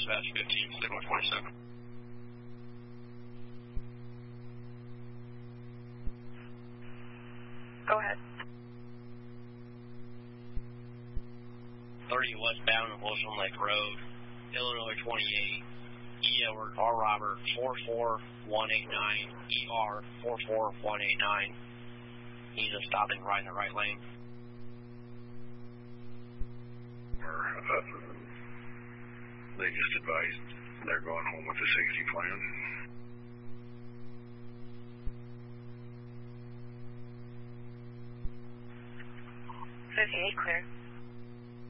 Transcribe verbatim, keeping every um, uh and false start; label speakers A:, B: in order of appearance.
A: dispatch fifteen, signal twenty-seven.
B: Go ahead.
A: thirty westbound on Wilson Lake Road, Illinois twenty-eight, E Edward R. Robert four four one eight nine, E R four four one eight nine. He's just stopping right in the right lane.
C: Uh, they just advised they're going home with the safety plan.
B: fifty-eight clear.